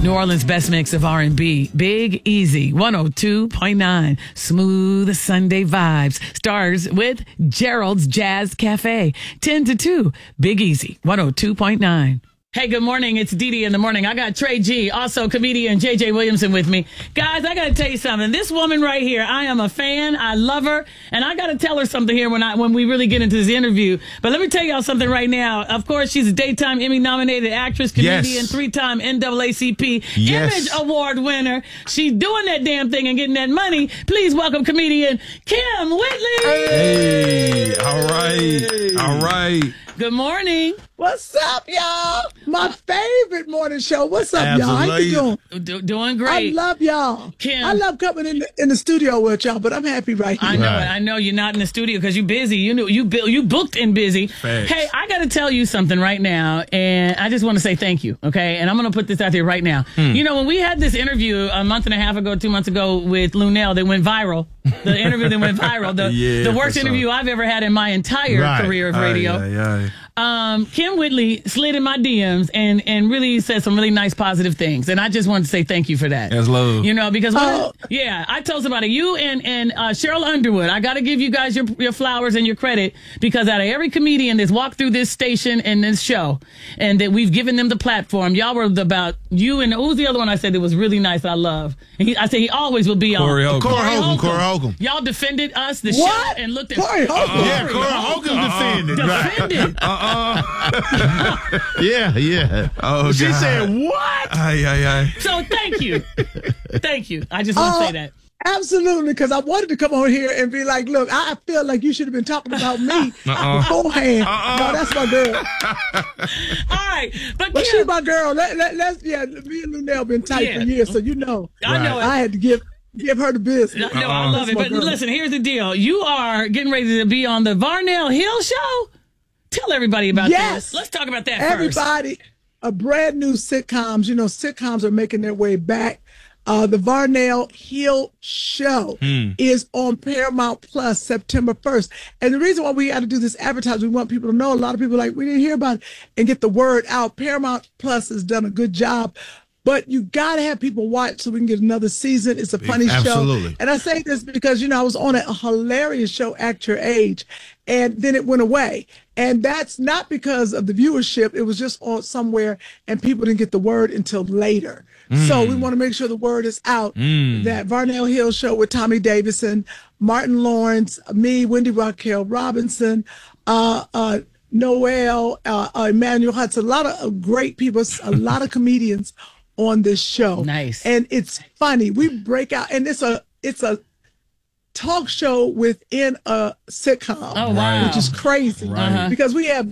New Orleans' best mix of R&B. Big Easy, 102.9. Smooth Sunday vibes. Stars with Gerald's Jazz Cafe. 10 to 2. Big Easy, 102.9. Hey, good morning. It's Dee Dee in the morning. I got Trey G, also comedian JJ Williamson with me. Guys, I got to tell you something. This woman right here, I am a fan. I love her. And I got to tell her something here when we really get into this interview. But let me tell y'all something right now. Of course, she's a daytime Emmy-nominated actress, comedian, three-time NAACP Image Award winner. She's doing that damn thing and getting that money. Please welcome comedian Kym Whitley. Hey, all right. All right. Good morning. What's up, y'all? My favorite morning show. What's up, y'all? How you doing? Doing great. I love y'all. Kym. I love coming in the studio with y'all, but I'm happy right here. I know it. I know you're not in the studio because you're busy. You booked and busy. Facts. Hey, I got to tell you something right now, and I just want to say thank you, okay? And I'm going to put this out there right now. You know, when we had this interview a month and a half ago, 2 months ago with Lunel that went viral, the interview that went viral, the worst interview I've ever had in my entire career of radio. Kym Whitley slid in my DMs and really said some really nice positive things, and I just wanted to say thank you for that. That's love. You know, because I told somebody, you and Cheryl Underwood, I got to give you guys your flowers and your credit, because out of every comedian that's walked through this station and this show, and that we've given them the platform, y'all were about you and who was the other one I said that was really nice that I love? And I said he always will be on. Corey Holcomb. Y'all defended us, the show, and looked at Corey Holcomb. Yeah, Corey Holcomb defended. Yeah. Oh, she God. said, what? So thank you. Thank you. I just want to say that. Absolutely, because I wanted to come on here and be like, look, I feel like you should have been talking about me beforehand. No, that's my girl. All right. But she's my girl. Me and Lunel been tight for years, so you know. I know it. I had to give her the business. No, I love it. But listen, here's the deal. You are getting ready to be on the Varnell Hill Show? Tell everybody about this. Let's talk about that Everybody, a brand new sitcoms. You know, sitcoms are making their way back. The Varnell Hill Show is on Paramount Plus September 1st. And the reason why we had to do this advertising, we want people to know. A lot of people are like, we didn't hear about it, and get the word out. Paramount Plus has done a good job. But you got to have people watch so we can get another season. It's a funny show. And I say this because, you know, I was on a hilarious show, Act Your Age, and then it went away. And that's not because of the viewership. It was just on somewhere, and people didn't get the word until later. So we want to make sure the word is out. That Varnell Hill Show with Tommy Davidson, Martin Lawrence, me, Wendy Raquel Robinson, Noel, Emmanuel Hudson, a lot of great people, a lot of comedians on this show. Nice. And it's funny. We break out, and it's a talk show within a sitcom, oh, wow. which is crazy because we have